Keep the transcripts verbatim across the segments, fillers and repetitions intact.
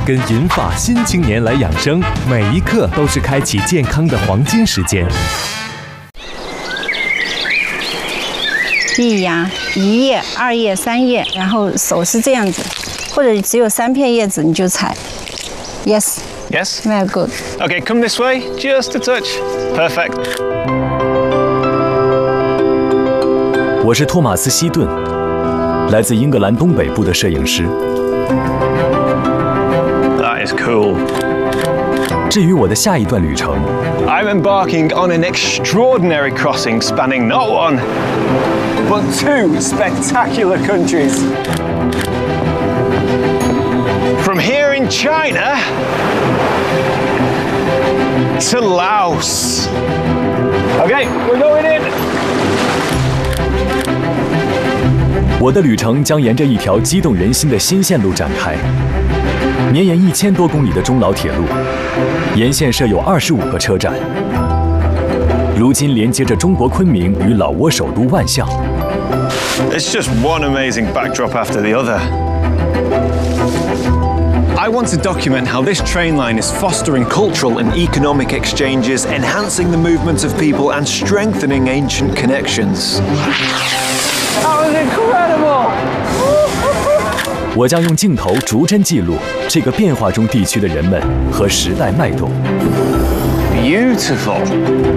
跟银发新青年来养生，每一刻都是开启健康的黄金时间。 一芽一叶、二叶、三叶，然后手是这样子，或者只有三片叶子你就采。Yes. Yes. Very good. Okay, come this way, just a touch. Perfect. 我是托马斯·希顿，来自英格兰东北部的摄影师。 That is cool. 至于我的下一段旅程 I'm embarking on an extraordinary crossing spanning not one, but two spectacular countries. From here in China to Laos. Okay, we're going in. 我的旅程将沿着一条激动人心的新线路展开，绵延一千多公里的中老铁路，沿线设有二十五个车站，如今连接着中国昆明与老挝首都万象。 It's just one amazing backdrop after the other. I want to document how this train line is fostering cultural and economic exchanges, enhancing the movement of people and strengthening ancient connections. That was incredible! 我将用镜头逐帧记录这个变化中地区的人们和时代脉动。 Beautiful.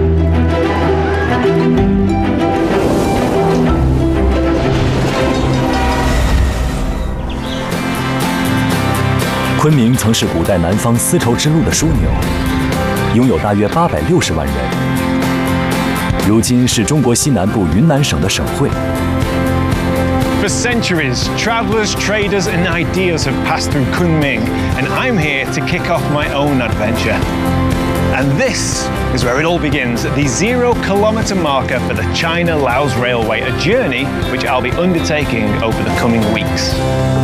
昆明曾是古代南方丝绸之路的枢纽，拥有大约八百六十万人。如今是中国西南部云南省的省会。 For centuries, travelers, traders, and ideas have passed through Kunming, and I'm here to kick off my own adventure. And this is where it all begins, the zero-kilometer marker for the China-Laos Railway, a journey which I'll be undertaking over the coming weeks.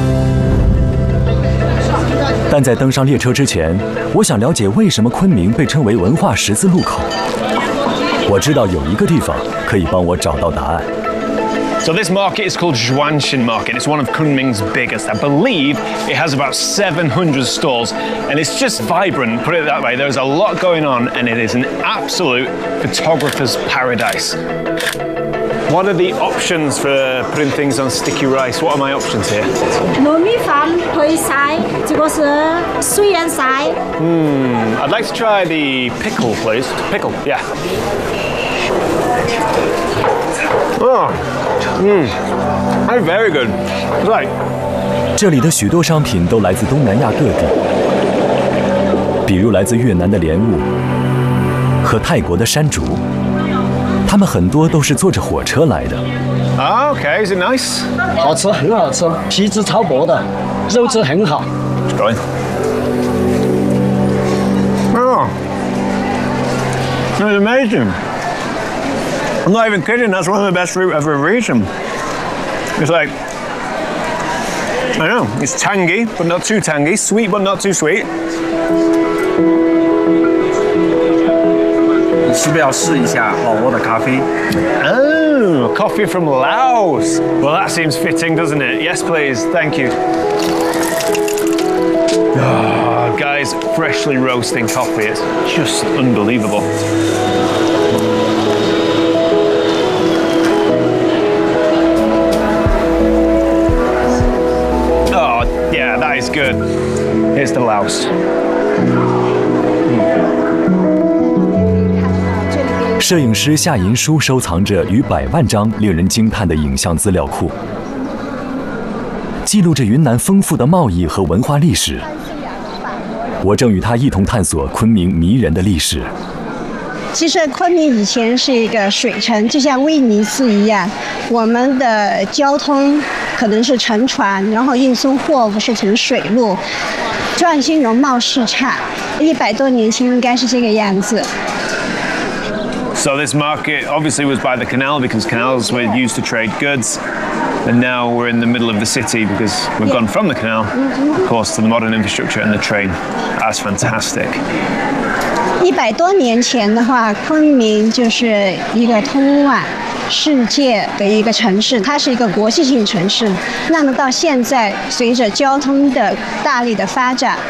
但在登上列车之前，我想了解为什么昆明被称为文化十字路口。我知道有一个地方可以帮我找到答案。 So this market is called Zhuanshan Market. It's one of Kunming's biggest. I believe it has about seven hundred stalls, and it's just vibrant, put it that way. There's a lot going on, and it is an absolute photographer's paradise. What are the options for putting things on sticky rice? What are my options here? 糯米饭可以晒，这个是水盐晒。 Hmm, I'd like to try the pickle, please. Pickle, yeah. Oh, mmm, that's very good. Right. 这里的许多商品都来自东南亚各地，比如来自越南的莲雾和泰国的山竹，它们很多都是坐着火车来的。 Ah, okay, is it nice? 好吃，很好吃，皮质超薄的，肉质很好。 Go in. Oh, that's amazing. I'm not even kidding, that's one of the best fruit I've ever eaten. It's like, I know, it's tangy, but not too tangy, sweet, but not too sweet. 你是不是要试一下老挝的咖啡？ Oh, coffee from Laos. Well, that seems fitting, doesn't it? Yes, please, thank you. Oh, guys, freshly roasting coffee, it's just unbelievable. Yeah, that is good. Here's the Laos. 摄影师夏银书收藏着逾百万张令人惊叹的影像资料库，记录着云南丰富的贸易和文化历史。我正与他一同探索昆明迷人的历史。 其实昆明以前是一个水城，就像威尼斯一样，我们的交通可能是乘船，然后运送货物是乘水路，壮兴容貌市场，一百多年前应该是这个样子。 So this market obviously was by the canal because canals were used to trade goods, and now we're in the middle of the city because we've gone from the canal, of course, to the modern infrastructure and the train. That's fantastic. 一百多年前的话，昆明就是一个通往世界的一个城市，它是一个国际性城市。那么到现在，随着交通的大力的发展，